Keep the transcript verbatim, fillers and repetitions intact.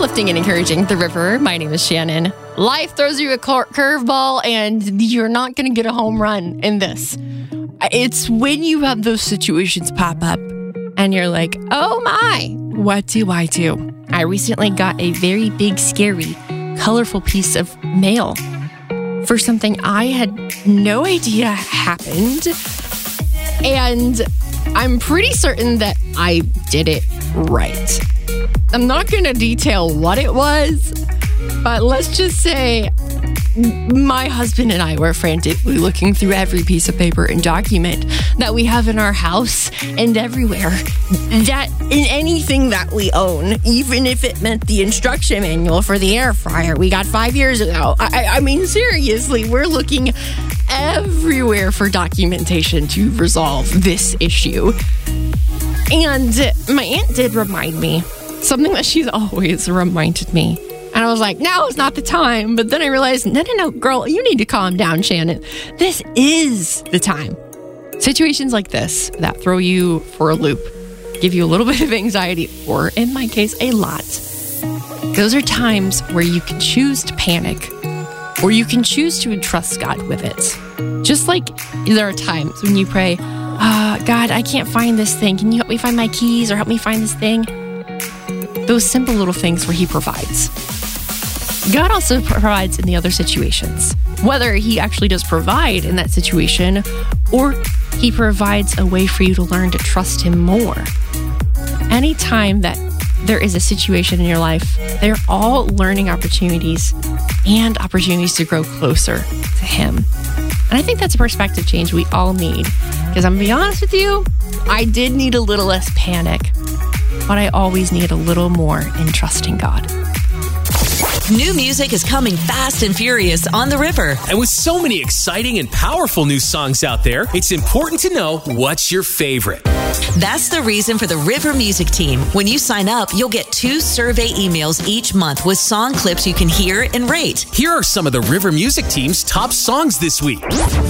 uplifting and encouraging the river. My name is Shannon. Life throws you a cur- curveball, and you're not going to get a home run in this. It's when you have those situations pop up, and you're like, oh my, what do I do? I recently got a very big, scary, colorful piece of mail for something I had no idea happened. And I'm pretty certain that I did it right. I'm not going to detail what it was, but let's just say my husband and I were frantically looking through every piece of paper and document that we have in our house and everywhere. That in anything that we own, even if it meant the instruction manual for the air fryer we got five years ago. I, I mean, seriously, we're looking everywhere for documentation to resolve this issue. And my aunt did remind me, something that she's always reminded me. And I was like, now is not the time. But then I realized, no, no, no, girl, you need to calm down, Shannon. This is the time. Situations like this that throw you for a loop, give you a little bit of anxiety, or in my case, a lot. Those are times where you can choose to panic, or you can choose to entrust God with it. Just like there are times when you pray, uh, God, I can't find this thing. Can you help me find my keys or help me find this thing? Those simple little things where he provides. God also provides in the other situations. Whether he actually does provide in that situation, or he provides a way for you to learn to trust him more. Anytime that there is a situation in your life, they're all learning opportunities and opportunities to grow closer to him. And I think that's a perspective change we all need. Because I'm going to be honest with you, I did need a little less panic, but I always need a little more in trusting God. New music is coming fast and furious on the river. And with so many exciting and powerful new songs out there, it's important to know what's your favorite. That's the reason for the River Music Team. When you sign up, you'll get two survey emails each month with song clips you can hear and rate. Here are some of the River Music Team's top songs this week.